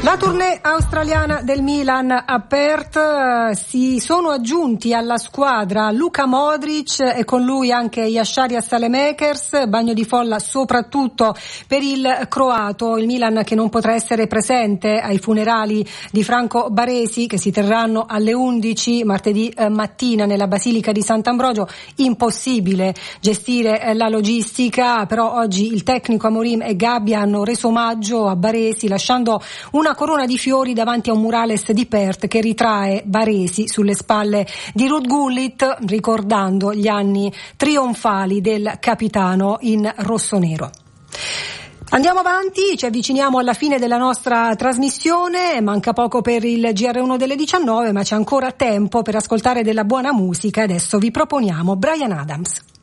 La tournée australiana del Milan a Perth, si sono aggiunti alla squadra Luka Modric e con lui anche Yasharia Saelemaekers, bagno di folla soprattutto per il croato. Il Milan che non potrà essere presente ai funerali di Franco Baresi che si terranno alle 11 martedì mattina nella Basilica di Sant'Ambrogio. Impossibile gestire la logistica, però oggi il tecnico Amorim e Gabbia hanno reso omaggio a Baresi lasciando una corona di fiori davanti a un murales di Perth che ritrae Baresi sulle spalle di Ruud Gullit, ricordando gli anni trionfali del capitano in rossonero. Andiamo avanti, ci avviciniamo alla fine della nostra trasmissione, manca poco per il GR1 delle 19, ma c'è ancora tempo per ascoltare della buona musica. Adesso vi proponiamo Bryan Adams.